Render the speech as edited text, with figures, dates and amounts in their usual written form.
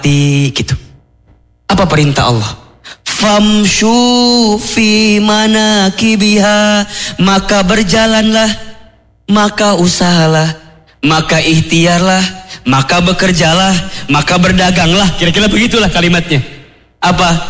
gitu. Apa perintah Allah? Famshu fi manakibiha, maka berjalanlah, maka usahalah, maka ikhtiarlah, maka bekerjalah, maka berdaganglah. Kira-kira begitulah kalimatnya. Apa?